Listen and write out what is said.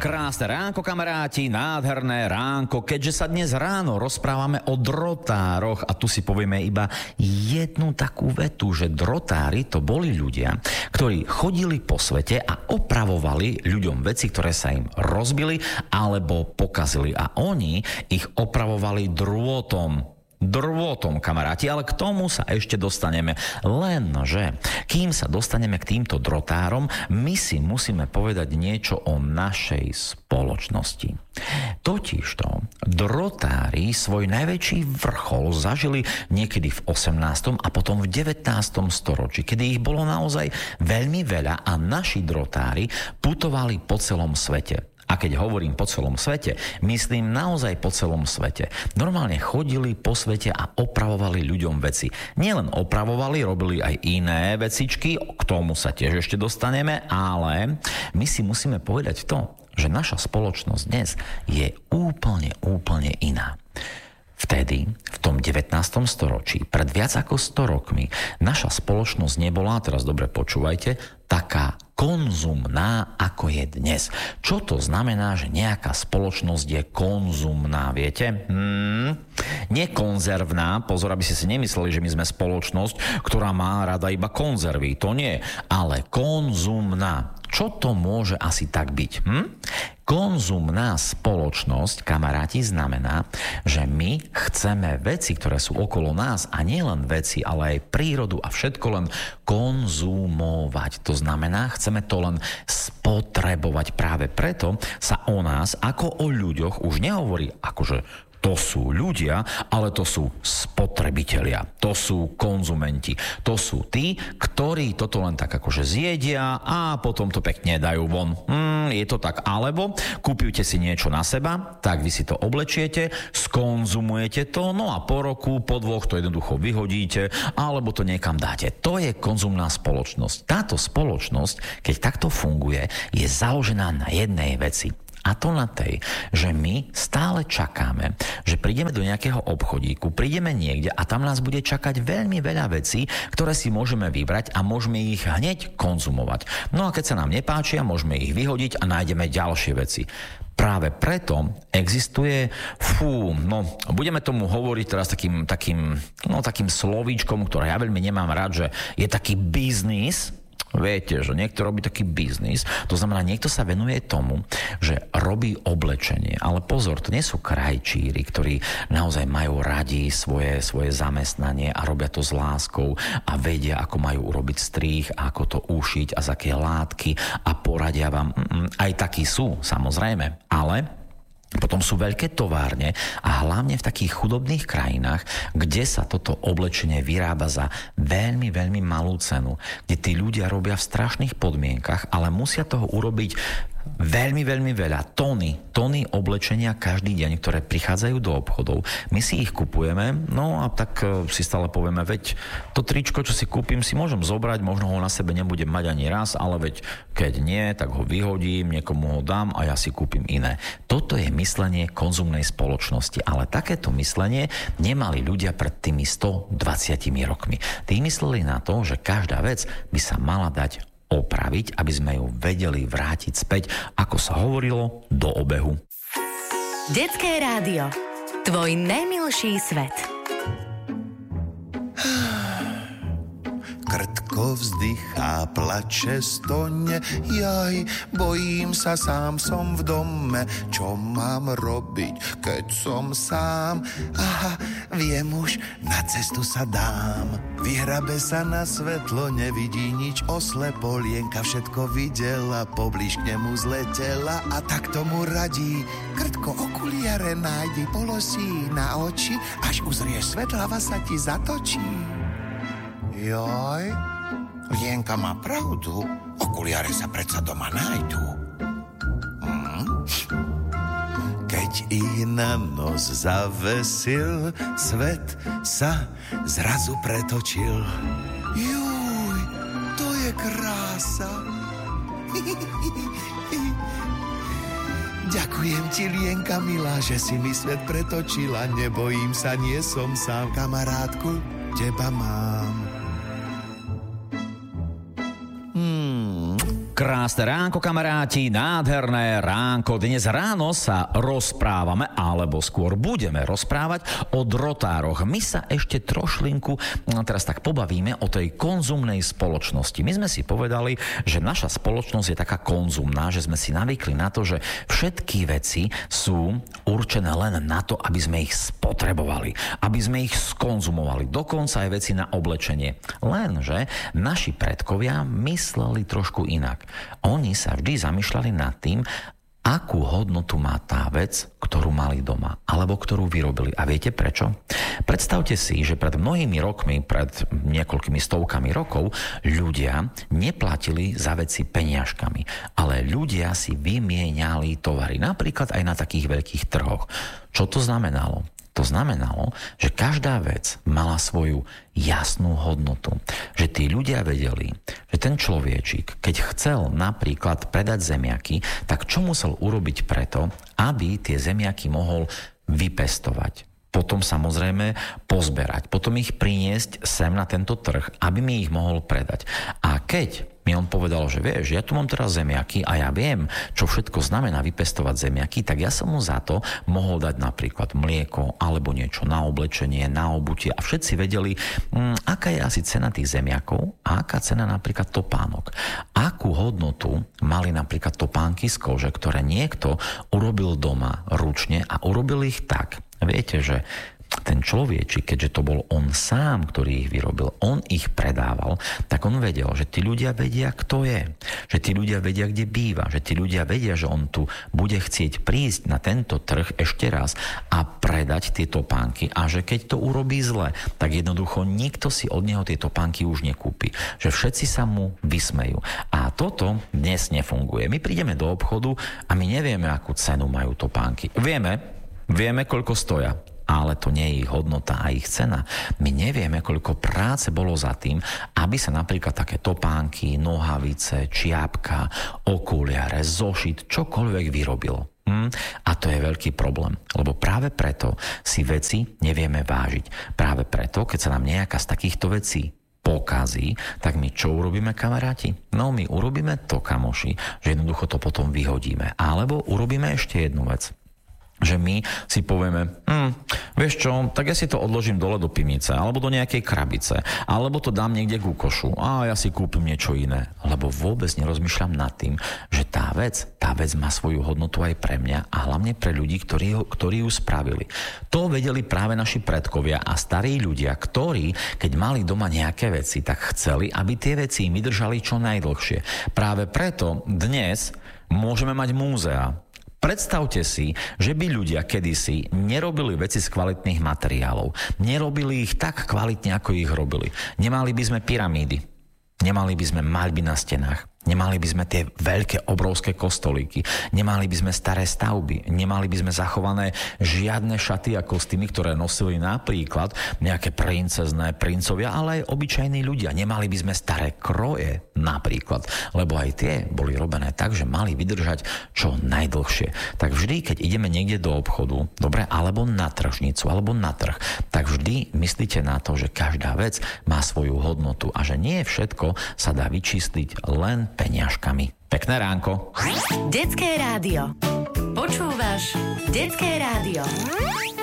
Krásne ránko, kamaráti, nádherné ránko, keďže sa dnes ráno rozprávame o drotároch a tu si povieme iba jednu takú vetu, že drotári to boli ľudia, ktorí chodili po svete a opravovali ľuďom veci, ktoré sa im rozbili alebo pokazili a oni ich opravovali drôtom, kamaráti, ale k tomu sa ešte dostaneme. Lenže, kým sa dostaneme k týmto drotárom, my si musíme povedať niečo o našej spoločnosti. Totižto, drotári svoj najväčší vrchol zažili niekedy v 18. a potom v 19. storočí, kedy ich bolo naozaj veľmi veľa a naši drotári putovali po celom svete. A keď hovorím po celom svete, myslím naozaj po celom svete. Normálne chodili po svete a opravovali ľuďom veci. Nielen opravovali, robili aj iné vecičky, k tomu sa tiež ešte dostaneme, ale my si musíme povedať to, že naša spoločnosť dnes je úplne iná. Vtedy, v tom 19. storočí, pred viac ako 100 rokmi, naša spoločnosť nebola, teraz dobre počúvajte, taká konzumná, ako je dnes. Čo to znamená, že nejaká spoločnosť je konzumná, viete? Nekonzervná, pozor, aby ste si nemysleli, že my sme spoločnosť, ktorá má rada iba konzervy, to nie, ale konzumná. Čo to môže asi tak byť? Konzumná spoločnosť, kamaráti, znamená, že my chceme veci, ktoré sú okolo nás a nie len veci, ale aj prírodu a všetko len konzumovať. To znamená, chceme to len spotrebovať. Práve preto sa o nás ako o ľuďoch už nehovorí akože to sú ľudia, ale to sú spotrebitelia, to sú konzumenti, to sú tí, ktorí toto len tak akože zjedia a potom to pekne dajú von. Je to tak, alebo kúpite si niečo na seba, tak vy si to oblečiete, skonzumujete to, no a po roku, po dvoch to jednoducho vyhodíte, alebo to niekam dáte. To je konzumná spoločnosť. Táto spoločnosť, keď takto funguje, je založená na jednej veci. A to na tej, že my stále čakáme, že prídeme do nejakého obchodíku, prídeme niekde a tam nás bude čakať veľmi veľa vecí, ktoré si môžeme vybrať a môžeme ich hneď konzumovať. No a keď sa nám nepáčia, môžeme ich vyhodiť a nájdeme ďalšie veci. Práve preto existuje, budeme tomu hovoriť teraz takým slovíčkom, ktoré ja veľmi nemám rád, že je taký biznis. Viete, že niekto robí taký biznis, to znamená, niekto sa venuje tomu, že robí oblečenie. Ale pozor, to nie sú krajčíri, ktorí naozaj majú radi svoje zamestnanie a robia to s láskou a vedia, ako majú urobiť strih, ako to ušiť a z aké látky a poradia vám. Aj takí sú, samozrejme, ale potom sú veľké továrne a hlavne v takých chudobných krajinách, kde sa toto oblečenie vyrába za veľmi, veľmi malú cenu, kde tí ľudia robia v strašných podmienkach, ale musia toho urobiť veľmi, veľmi veľa. Tony oblečenia každý deň, ktoré prichádzajú do obchodov. My si ich kupujeme, no a tak si stále povieme, veď to tričko, čo si kúpim, si môžem zobrať, možno ho na sebe nebudem mať ani raz, ale veď keď nie, tak ho vyhodím, niekomu ho dám a ja si kúpim iné. Toto je myslenie konzumnej spoločnosti, ale takéto myslenie nemali ľudia pred tými 120 rokmi. Tí mysleli na to, že každá vec by sa mala dať opraviť, aby sme ju vedeli vrátiť späť, ako sa hovorilo, do obehu. Detské rádio. Tvoj najmilší svet. Krtko vzdychá, plače, stone, jaj, bojím sa, sám som v dome, čo mám robiť, keď som sám? Aha, viem už, na cestu sa dám. Vyhrabe sa na svetlo, nevidí nič, oslepo, Lienka všetko videla, poblíž k nemu zletela a tak tomu radí. Krtko, okuliare nájdi, položí na oči, až uzrieš svetlava sa ti zatočí. Joj, Lienka má pravdu, okuliare sa predsa doma nájdu. Keď ich na nos zavesil, svet sa zrazu pretočil. Juj, to je krása. Ďakujem ti, Lienka milá, že si mi svet pretočila. Nebojím sa, nie som sám, kamarátku, teba mám. Krásne ránko, kamaráti, nádherné ránko. Dnes ráno sa rozprávame, alebo skôr budeme rozprávať o drotároch. My sa ešte trošlinku teraz tak pobavíme o tej konzumnej spoločnosti. My sme si povedali, že naša spoločnosť je taká konzumná, že sme si navykli na to, že všetky veci sú určené len na to, aby sme ich spotrebovali, aby sme ich skonzumovali. Dokonca aj veci na oblečenie. Lenže naši predkovia mysleli trošku inak. Oni sa vždy zamýšľali nad tým, akú hodnotu má tá vec, ktorú mali doma, alebo ktorú vyrobili. A viete prečo? Predstavte si, že pred mnohými rokmi, pred niekoľkými stovkami rokov, ľudia neplatili za veci peniažkami, ale ľudia si vymieniali tovary, napríklad aj na takých veľkých trhoch. Čo to znamenalo? To znamenalo, že každá vec mala svoju jasnú hodnotu. Že tí ľudia vedeli, že ten človečik, keď chcel napríklad predať zemiaky, tak čo musel urobiť preto, aby tie zemiaky mohol vypestovať. Potom samozrejme pozberať, potom ich priniesť sem na tento trh, aby mi ich mohol predať. A keď mi on povedal, že vieš, ja tu mám teraz zemiaky a ja viem, čo všetko znamená vypestovať zemiaky, tak ja som mu za to mohol dať napríklad mlieko alebo niečo na oblečenie, na obutie a všetci vedeli, aká je asi cena tých zemiakov a aká cena napríklad topánok. Akú hodnotu mali napríklad topánky z kože, ktoré niekto urobil doma ručne a urobil ich tak. Viete, že ten človečik, keďže to bol on sám, ktorý ich vyrobil, on ich predával, tak on vedel, že tí ľudia vedia, kto je. Že tí ľudia vedia, kde býva. Že tí ľudia vedia, že on tu bude chcieť prísť na tento trh ešte raz a predať tie topánky. A že keď to urobí zle, tak jednoducho nikto si od neho tie topánky už nekúpi. Že všetci sa mu vysmejú. A toto dnes nefunguje. My prídeme do obchodu a my nevieme, akú cenu majú topánky. Vieme, koľko stoja. Ale to nie je ich hodnota a ich cena. My nevieme, koľko práce bolo za tým, aby sa napríklad také topánky, nohavice, čiapka, okuliare, zošit, čokoľvek vyrobilo. A to je veľký problém, lebo práve preto si veci nevieme vážiť. Práve preto, keď sa nám nejaká z takýchto vecí pokazí, tak my čo urobíme, kamaráti? No my urobíme to, kamoši, že jednoducho to potom vyhodíme. Alebo urobíme ešte jednu vec. Že my si povieme, vieš čo, tak ja si to odložím dole do pivnice, alebo do nejakej krabice, alebo to dám niekde ku košu a ja si kúpim niečo iné. Lebo vôbec nerozmýšľam nad tým, že tá vec má svoju hodnotu aj pre mňa a hlavne pre ľudí, ktorí ju spravili. To vedeli práve naši predkovia a starí ľudia, ktorí, keď mali doma nejaké veci, tak chceli, aby tie veci im vydržali čo najdlhšie. Práve preto dnes môžeme mať múzea. Predstavte si, že by ľudia kedysi nerobili veci z kvalitných materiálov. Nerobili ich tak kvalitne, ako ich robili. Nemali by sme pyramídy. Nemali by sme maľby na stenách. Nemali by sme tie veľké, obrovské kostolíky. Nemali by sme staré stavby. Nemali by sme zachované žiadne šaty a kostýmy, ktoré nosili napríklad nejaké princezné, princovia, ale aj obyčajní ľudia. Nemali by sme staré kroje napríklad, lebo aj tie boli robené tak, že mali vydržať čo najdlhšie. Tak vždy, keď ideme niekde do obchodu, dobre, alebo na tržnicu, alebo na trh, tak vždy myslíte na to, že každá vec má svoju hodnotu a že nie všetko sa dá vyčistiť len peniažkami. Pekné ránko. Detské rádio. Počúvaš Detské rádio.